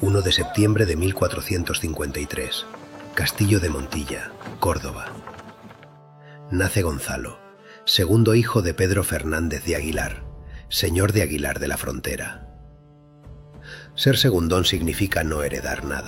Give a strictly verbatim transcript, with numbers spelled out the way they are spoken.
uno de septiembre de mil cuatrocientos cincuenta y tres, Castillo de Montilla, Córdoba. Nace Gonzalo, segundo hijo de Pedro Fernández de Aguilar, señor de Aguilar de la Frontera. Ser segundón significa no heredar nada.